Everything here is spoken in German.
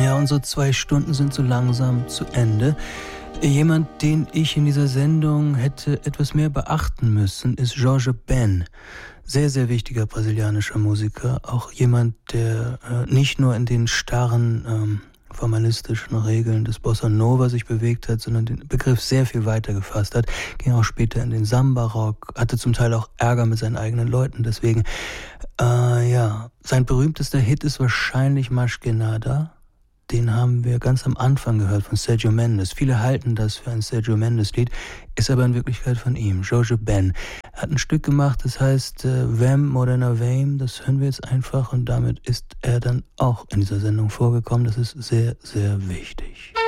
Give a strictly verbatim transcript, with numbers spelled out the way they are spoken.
Ja, unsere zwei Stunden sind so langsam zu Ende. Jemand, den ich in dieser Sendung hätte etwas mehr beachten müssen, ist Jorge Ben. Sehr, sehr wichtiger brasilianischer Musiker. Auch jemand, der äh, nicht nur in den starren, ähm, formalistischen Regeln des Bossa Nova sich bewegt hat, sondern den Begriff sehr viel weiter gefasst hat. Ging auch später in den Samba-Rock, hatte zum Teil auch Ärger mit seinen eigenen Leuten. Deswegen, äh, ja, sein berühmtester Hit ist wahrscheinlich Mas Que Nada. Den haben wir ganz am Anfang gehört von Sergio Mendes. Viele halten das für ein Sergio Mendes-Lied, ist aber in Wirklichkeit von ihm, Jorge Ben. Er hat ein Stück gemacht, das heißt äh, Vem Morena Vem, das hören wir jetzt einfach und damit ist er dann auch in dieser Sendung vorgekommen. Das ist sehr, sehr wichtig.